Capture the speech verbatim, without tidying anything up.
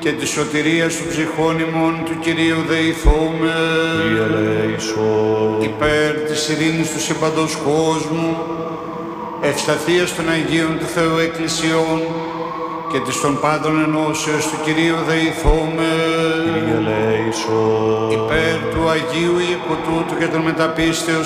και της σωτηρίας των ψυχών ημών του Κυρίου δεηθούμε. Κύριε ελέησον. Υπέρ της ειρήνης του σύμπαντος κόσμου, ευσταθίας των Αγίων του Θεού Εκκλησιών και της των πάντων ενώσεως του Κυρίου δεηθούμε. Κύριε ελέησον. Υπέρ του Αγίου οίκου τούτου και των μεταπίστεως